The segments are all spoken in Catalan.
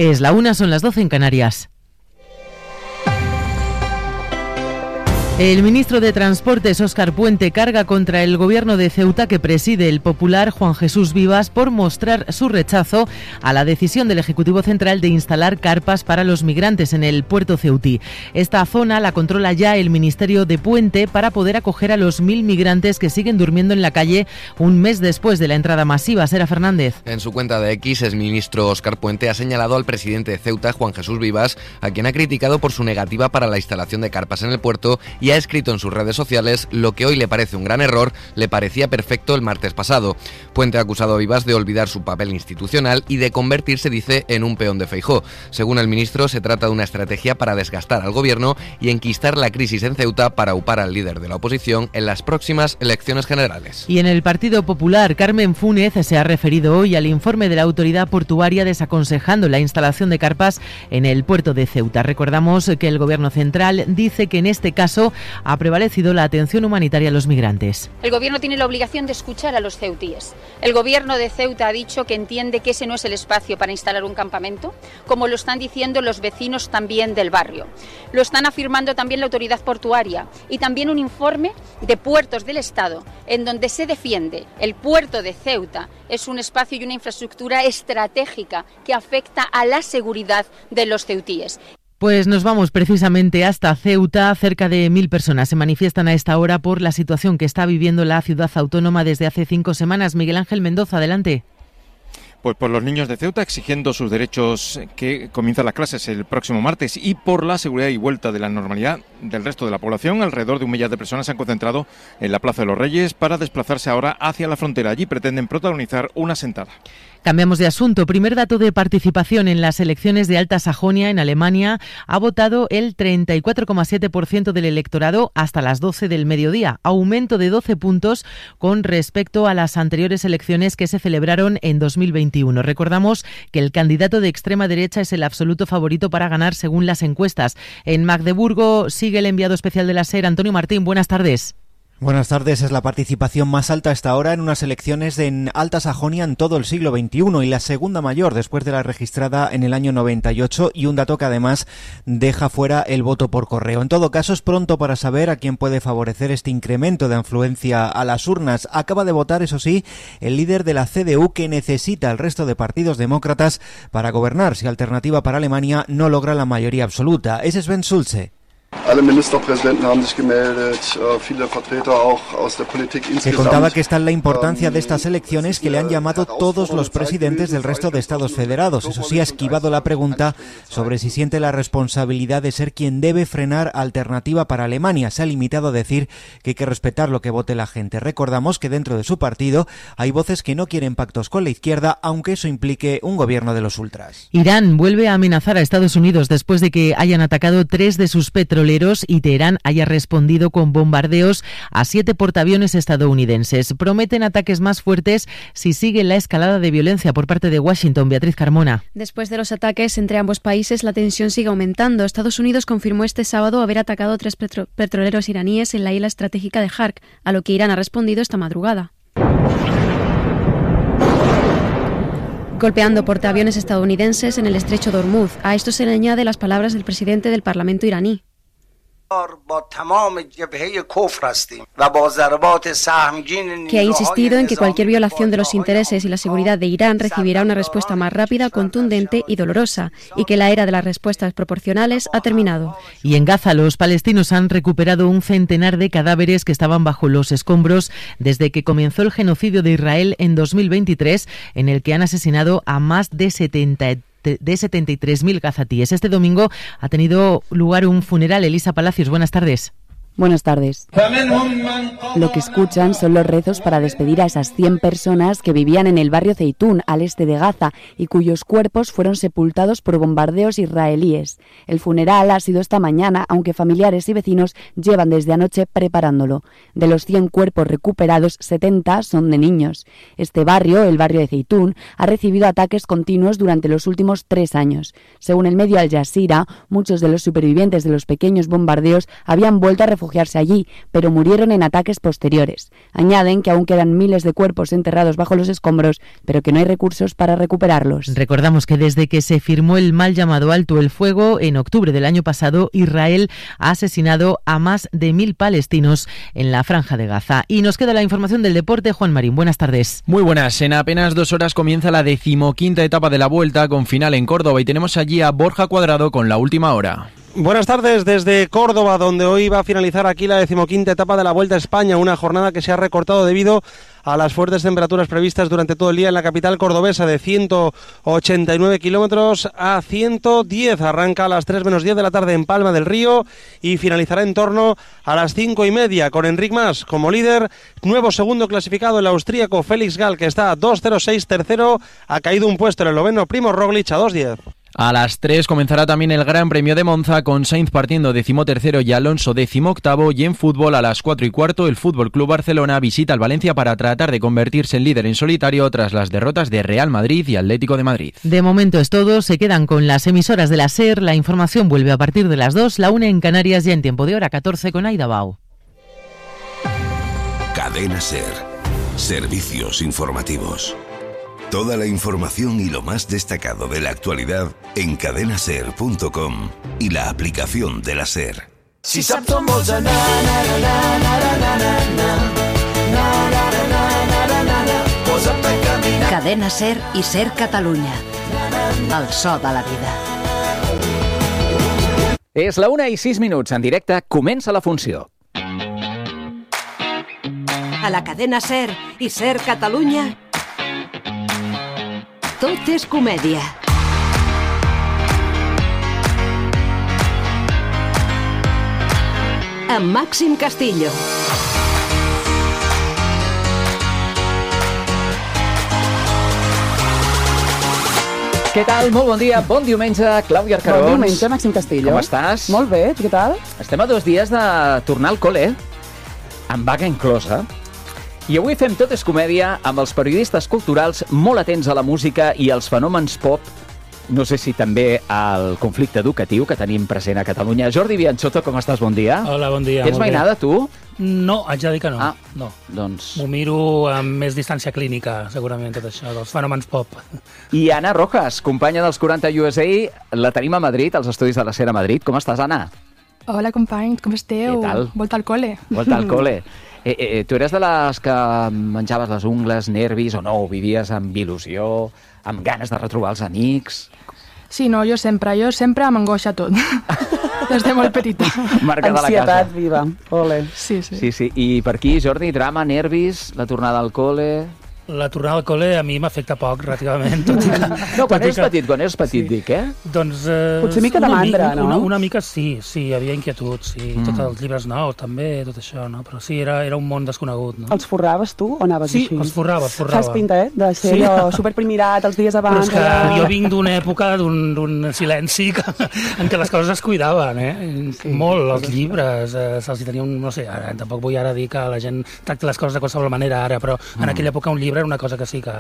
Es la 1, son las 12 en Canarias. El ministro de Transportes, Óscar Puente, carga contra el gobierno de Ceuta que preside el popular Juan Jesús Vivas por mostrar su rechazo a la decisión del Ejecutivo Central de instalar carpas para los migrantes en el puerto ceutí. Esta zona la controla ya el ministerio de Puente para poder acoger a los 1.000 migrantes que siguen durmiendo en la calle un mes después de la entrada masiva. Sera Fernández. En su cuenta de X, el ministro Óscar Puente ha señalado al presidente de Ceuta, Juan Jesús Vivas, a quien ha criticado por su negativa para la instalación de carpas en el puerto, y ha escrito en sus redes sociales: lo que hoy le parece un gran error, le parecía perfecto el martes pasado. Puente ha acusado a Vivas de olvidar su papel institucional y de convertirse, dice, en un peón de Feijóo. Según el ministro, se trata de una estrategia para desgastar al gobierno y enquistar la crisis en Ceuta para upar al líder de la oposición en las próximas elecciones generales. Y en el Partido Popular, Carmen Fúnez se ha referido hoy al informe de la autoridad portuaria desaconsejando la instalación de carpas en el puerto de Ceuta. Recordamos que el gobierno central dice que en este caso ha prevalecido la atención humanitaria a los migrantes. El gobierno tiene la obligación de escuchar a los ceutíes. El gobierno de Ceuta ha dicho que entiende que ese no es el espacio para instalar un campamento, como lo están diciendo los vecinos también del barrio. Lo están afirmando también la autoridad portuaria y también un informe de Puertos del Estado en donde se defiende el puerto de Ceuta es un espacio y una infraestructura estratégica que afecta a la seguridad de los ceutíes. Pues nos vamos precisamente hasta Ceuta. Cerca de 1.000 personas se manifiestan a esta hora por la situación que está viviendo la ciudad autónoma desde hace 5 semanas. Miguel Ángel Mendoza, adelante. Pues por los niños de Ceuta exigiendo sus derechos, que comienzan las clases el próximo martes, y por la seguridad y vuelta de la normalidad del resto de la población. Alrededor de 1 millar de personas se han concentrado en la Plaza de los Reyes para desplazarse ahora hacia la frontera. Allí pretenden protagonizar una sentada. Cambiamos de asunto. Primer dato de participación en las elecciones de Alta Sajonia en Alemania. Ha votado el 34,7% del electorado hasta las 12 del mediodía. Aumento de 12 puntos con respecto a las anteriores elecciones que se celebraron en 2021. Recordamos que el candidato de extrema derecha es el absoluto favorito para ganar según las encuestas. En Magdeburgo sigue el enviado especial de la SER, Antonio Martín. Buenas tardes. Buenas tardes. Es la participación más alta hasta ahora en unas elecciones en Alta Sajonia en todo el siglo XXI y la segunda mayor después de la registrada en el año 98, y un dato que además deja fuera el voto por correo. En todo caso, es pronto para saber a quién puede favorecer este incremento de afluencia a las urnas. Acaba de votar, eso sí, el líder de la CDU, que necesita al resto de partidos demócratas para gobernar si Alternativa para Alemania no logra la mayoría absoluta. Es Sven Schulze. Se contaba que está en la importancia de estas elecciones, que le han llamado todos los presidentes del resto de estados federados. Eso sí, ha esquivado la pregunta sobre si siente la responsabilidad de ser quien debe frenar Alternativa para Alemania. Se ha limitado a decir que hay que respetar lo que vote la gente. Recordamos que dentro de su partido hay voces que no quieren pactos con la izquierda, aunque eso implique un gobierno de los ultras. Irán vuelve a amenazar a Estados Unidos después de que hayan atacado 3 de sus petroleros y Teherán haya respondido con bombardeos a 7 portaaviones estadounidenses. Prometen ataques más fuertes si sigue la escalada de violencia por parte de Washington. Beatriz Carmona. Después de los ataques entre ambos países, la tensión sigue aumentando. Estados Unidos confirmó este sábado haber atacado 3 petroleros iraníes en la isla estratégica de Hark, a lo que Irán ha respondido esta madrugada. Golpeando portaaviones estadounidenses en el estrecho de Hormuz. A esto se le añade las palabras del presidente del Parlamento iraní. Que ha insistido en que cualquier violación de los intereses y la seguridad de Irán recibirá una respuesta más rápida, contundente y dolorosa, y que la era de las respuestas proporcionales ha terminado. Y en Gaza, los palestinos han recuperado un centenar de cadáveres que estaban bajo los escombros desde que comenzó el genocidio de Israel en 2023, en el que han asesinado a más de 73.000 gazatíes. Este domingo ha tenido lugar un funeral. Elisa Palacios, buenas tardes. Buenas tardes. Lo que escuchan son los rezos para despedir a esas 100 personas que vivían en el barrio Zeitún, al este de Gaza, y cuyos cuerpos fueron sepultados por bombardeos israelíes. El funeral ha sido esta mañana, aunque familiares y vecinos llevan desde anoche preparándolo. De los 100 cuerpos recuperados, 70 son de niños. Este barrio, el barrio de Zeitún, ha recibido ataques continuos durante los últimos 3 años. Según el medio Al Jazeera, muchos de los supervivientes de los pequeños bombardeos habían vuelto a refugiarse refugiarse allí, pero murieron en ataques posteriores. Añaden que aún quedan miles de cuerpos enterrados bajo los escombros, pero que no hay recursos para recuperarlos. Recordamos que desde que se firmó el mal llamado alto el fuego, en octubre del año pasado, Israel ha asesinado a más de 1.000 palestinos en la Franja de Gaza. Y nos queda la información del deporte. Juan Marín, buenas tardes. Muy buenas. En apenas 2 horas comienza la 15ª etapa de la Vuelta, con final en Córdoba, y tenemos allí a Borja Cuadrado con la última hora. Buenas tardes desde Córdoba, donde hoy va a finalizar aquí la 15ª etapa de la Vuelta a España, una jornada que se ha recortado debido a las fuertes temperaturas previstas durante todo el día en la capital cordobesa, de 189 kilómetros a 110. Arranca a las 3 menos 10 de la tarde en Palma del Río y finalizará en torno a las 5:30, con Enric Mas como líder. Nuevo segundo clasificado, el austríaco Felix Gall, que está a 2:06. Tercero, ha caído un puesto el esloveno Primož Roglič a 2:10. A las 3 comenzará también el Gran Premio de Monza, con Sainz partiendo 13º y Alonso 18º, y en fútbol a las 4:15 el Fútbol Club Barcelona visita al Valencia para tratar de convertirse en líder en solitario tras las derrotas de Real Madrid y Atlético de Madrid. De momento es todo, se quedan con las emisoras de la SER, la información vuelve a partir de las 2, la 1 en Canarias, ya en tiempo de hora 14 con Aida Bau. Cadena SER, servicios informativos. Toda la información y lo más destacado de la actualidad en cadenaser.com y la aplicación de la SER. Si sap tot molts na na na na na na na na na, posa't a caminar. Cadena SER i SER Catalunya. El so de la vida. És la 1:06, en directe, comença la funció. A la cadena SER i SER Catalunya, tot és comèdia. Amb Màxim Castillo. Què tal? Molt bon dia, bon diumenge, Clàudia Arcarons. Bon diumenge, Màxim Castillo. Com estàs? Molt bé, què tal? Estem a 2 dies de tornar al col·le, amb vaga inclosa, i avui fem Tot és comèdia amb els periodistes culturals molt atents a la música i als fenòmens pop, no sé si també al conflicte educatiu que tenim present a Catalunya. Jordi Bianchotto, com estàs? Bon dia. Hola, bon dia. Ets mainada, tu? No, haig de dir que no. Ah, no. Doncs... M'ho miro amb més distància clínica, segurament, tot això, dels fenòmens pop. I Anna Rojas, companya dels 40 USA, la tenim a Madrid, als estudis de la SER a Madrid. Com estàs, Anna? Hola, companys, com esteu? Què tal? Volta al col·le. Volta al col·le. Tu eres de les que menjaves les ungles, nervis, o no? Vivies amb il·lusió, amb ganes de retrobar els amics? Sí, no, jo sempre m'angoixa tot. Des de molt petita. Marca de la casa. Ansietat viva. Ole. Sí. Sí. I per aquí, Jordi, drama, nervis, la tornada al col·le... La tornada al col·le a mi m'afecta poc, relativament. No, quan eres petit, dic, Doncs... Potser mica de mandra, no? Una mica sí, hi havia inquietud, sí. Tots els llibres nous, també, tot això, no? Però sí, era un món desconegut, no? Els forraves tu o anaves així? Sí, els forrava. Fas pinta, de ser superprimirat els dies abans. Però és que jo vinc d'una època, d'un silenci en què les coses es cuidaven, molt, els llibres, se'ls tenia un... No sé, ara tampoc vull ara dir que la gent tracta les coses de qualsevol manera ara, però en aquella època un llibre era una cosa que sí que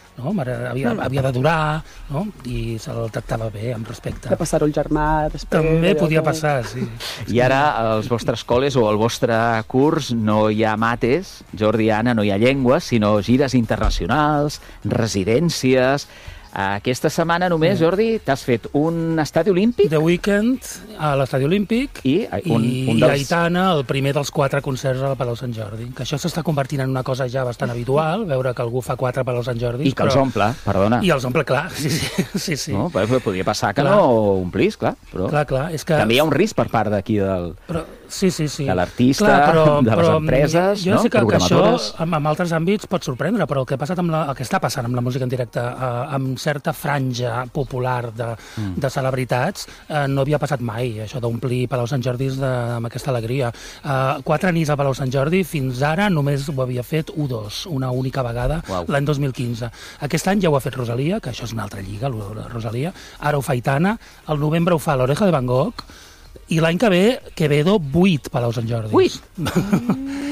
havia de durar, no? I se'l tractava bé, amb respecte. De passar-ho el germà després... També podia passar, sí. I ara, als vostres col·les o al vostre curs no hi ha mates, Jordi i Anna, no hi ha llengües, sinó gires internacionals, residències... Aquesta setmana només, Jordi, t'has fet un estadi olímpic? The Weeknd a l'estadi olímpic i Aitana, el primer dels 4 concerts al Palau Sant Jordi. Que això s'està convertint en una cosa ja bastant habitual, veure que algú fa 4 Palau Sant Jordi. I que els omple, perdona. I els omple, clar, sí. No, podria passar que no omplís, clar. Però clar, és que... També hi ha un risc per part d'aquí del... Sí. De l'artista, de les empreses, jo sé que programadores... això en altres àmbits pot sorprendre, però el que està passant amb la música en directe, amb certa franja popular de celebritats, no havia passat mai, això d'omplir Palau Sant Jordi amb aquesta alegria. 4 nits a Palau Sant Jordi, fins ara només ho havia fet U2, una única vegada, l'any 2015. Aquest any ja ho ha fet Rosalia, que això és una altra lliga, la Rosalia, ara ho fa Aitana, al novembre ho fa l'Oreja de Van Gogh, i l'any que ve, Quevedo, 8 Palau Sant Jordi. 8?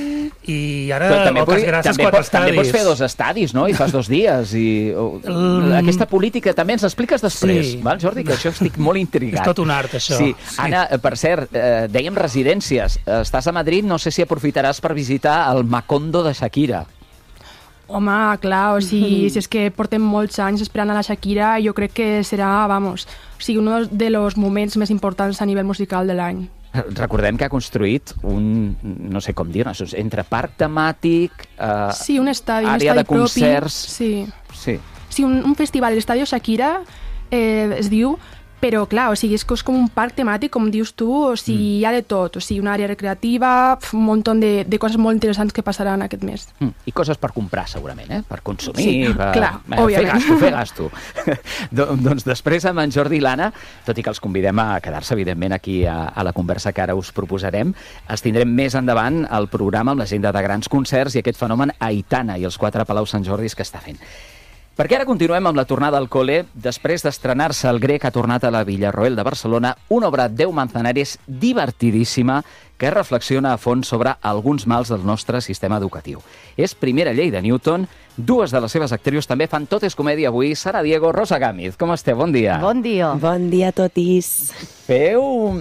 I ara, moltes gràcies, 4 estadis. També pots fer 2 estadis, no? I fas 2 dies. Aquesta política també ens l'expliques després, val, Jordi? Que això estic molt intrigat. És tot un art, això. Sí. Anna, per cert, dèiem residències. Estàs a Madrid, no sé si aprofitaràs per visitar el Macondo de Shakira. Home, clar, o sigui, si és que portem molts anys esperant a la Shakira, jo crec que serà, vamos, o sigui, un dels moments més importants a nivell musical de l'any. Recordem que ha construït un, no sé com dir-ne, entre parc temàtic, sí, un estadi àrea de concerts... Sí, un festival, l'Estadio Shakira, es diu, però clar, o sigui, és com un parc temàtic, com dius tu, o sigui, hi ha de tot, o sigui, una àrea recreativa, un munt de coses molt interessants que passaran aquest mes. I coses per comprar, segurament, per consumir, sí, clar, òbviament. Fer gasto. Doncs després amb en Jordi i l'Anna, tot i que els convidem a quedar-se, evidentment, aquí a la conversa que ara us proposarem, els tindrem més endavant al programa amb l'agenda de grans concerts i aquest fenomen Aitana i els 4 Palau Sant Jordis que està fent. Perquè ara continuem amb la tornada al col·le. Després d'estrenar-se, el Grec ha tornat a la Villarroel de Barcelona, una obra 10 Manzanares divertidíssima que reflexiona a fons sobre alguns mals del nostre sistema educatiu. És Primera llei de Newton. 2 de les seves actrius també fan Tot és comèdia avui. Sara Diego, Rosa Gámez. Com esteu? Bon dia. Bon dia. Bon dia, totis. Feu.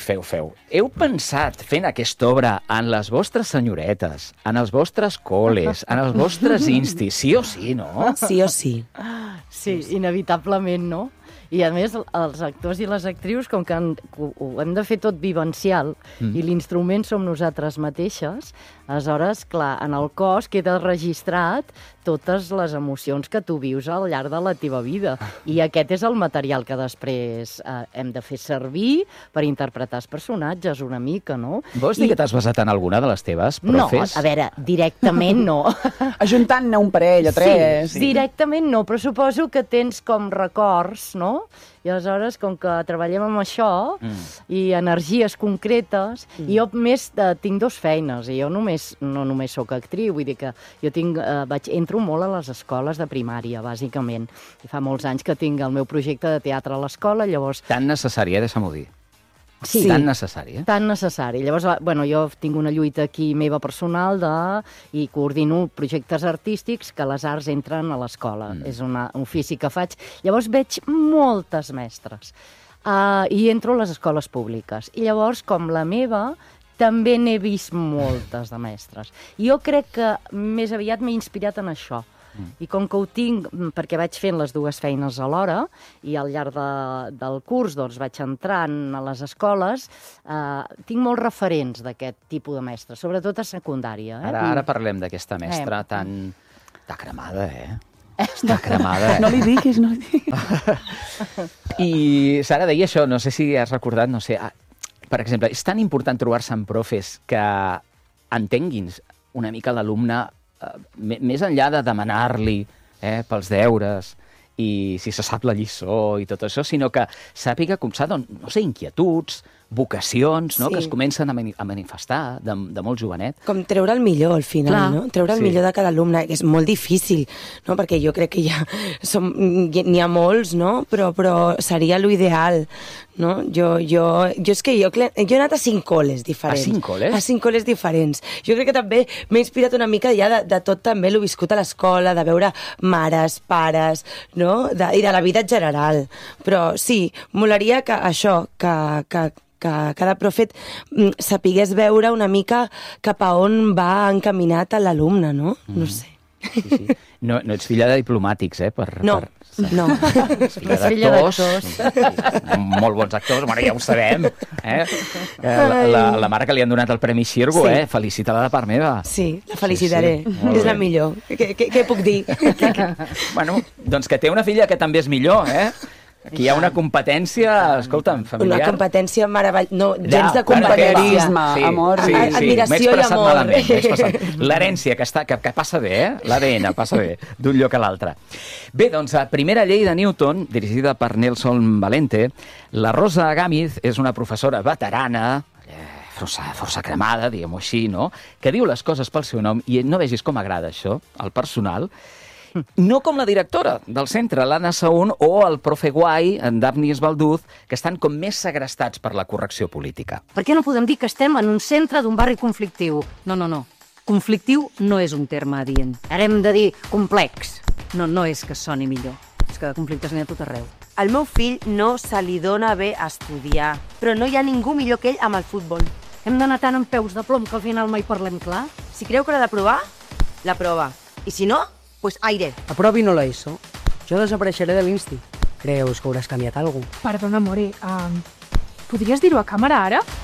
Heu pensat, fent aquesta obra, en les vostres senyoretes, en els vostres col·les, en els vostres instis, sí o sí, no? Sí o sí. Sí, inevitablement, no? I a més, els actors i les actrius, com que ho hem de fer tot vivencial i l'instrument som nosaltres mateixes, aleshores, clar, en el cos queda registrat totes les emocions que tu vius al llarg de la teva vida. I aquest és el material que després hem de fer servir per interpretar els personatges una mica, no? Vols dir que t'has basat en alguna de les teves profes? No, a veure, directament no. Ajuntant-ne un parell o 3. Sí, directament no, però suposo que tens com records, no? I aleshores, com que treballem amb això i energies concretes, jo més tinc 2 feines, i jo no només sóc actriu, vull dir que jo entro molt a les escoles de primària, bàsicament. I fa molts anys que tinc el meu projecte de teatre a l'escola, llavors... Tan necessari, deixa'm-ho dir. Sí, tan necessari, Tan necessari. Llavors, jo tinc una lluita aquí meva personal i coordino projectes artístics que les arts entren a l'escola. És un ofici que faig. Llavors veig moltes mestres i entro a les escoles públiques. I llavors, com la meva, també n'he vist moltes de mestres. Jo crec que més aviat m'he inspirat en això. I com que ho tinc, perquè vaig fent les 2 feines alhora, i al llarg del curs vaig entrant a les escoles, tinc molts referents d'aquest tipus de mestres, sobretot a secundària. Ara parlem d'aquesta mestra tan... Està cremada, Està cremada, No li diguis, no li diguis. I Sara deia això, no sé si has recordat, no sé... Per exemple, és tan important trobar-se amb profes que entenguin una mica l'alumne més enllà de demanar-li pels deures i si se sap la lliçó i tot això, sinó que sàpiga com s'ha, no sé, inquietuds, vocacions, no? Que es comencen a manifestar de molt jovenet. Com treure el millor al final, no? Treure el millor de cada alumne, que és molt difícil, no? Perquè jo crec que n'hi ha molts, no? Però seria l'ideal, no? Jo he anat a 5 col·les diferents. A 5 col·les? A 5 col·les diferents. Jo crec que també m'he inspirat una mica ja de tot també l'ho viscut a l'escola, de veure mares, pares, no? I de la vida en general. Però sí, molaria que això, que cada profet sapigués veure una mica cap a on va encaminat a l'alumne, no? No sé. Sí. No ets filla de diplomàtics, No. Ets filla d'actors. Molt bons actors, bueno, ja ho sabem. La mare que li han donat el Premi Xirgo, felicita-la de part meva. Sí, la felicitaré. És la millor. Què puc dir? Bueno, doncs que té una filla que també és millor, Aquí hi ha una competència, escolta'm, familiar. Una competència meravellosa. No, gens de companyerisme, amor, admiració i amor. L'herència, que passa bé, l'ADN passa bé, d'un lloc a l'altre. Bé, doncs, a Primera llei de Newton, dirigida per Nelson Valente, la Rosa Gámez és una professora veterana, força cremada, diguem-ho així, no?, que diu les coses pel seu nom, i no vegis com agrada això, al personal, no com la directora del centre, l'Anna Saún, o el profe guai, en Daphne Esbalduz, que estan com més segrestats per la correcció política. Per què no podem dir que estem en un centre d'un barri conflictiu? No. Conflictiu no és un terme adient. Ara hem de dir complex. No és que soni millor. És que de conflictes n'hi ha tot arreu. Al meu fill no se li dona bé estudiar, però no hi ha ningú millor que ell amb el futbol. Hem d'anar tant amb peus de plom que al final mai parlem clar. Si creu que l'ha de provar, la prova. I si no, pues aire. Aprovi no la ESO. Jo desapareixeré de l'Insti. Creus que hauràs canviat alguna cosa? Perdona, More, podries dir-ho a càmera ara?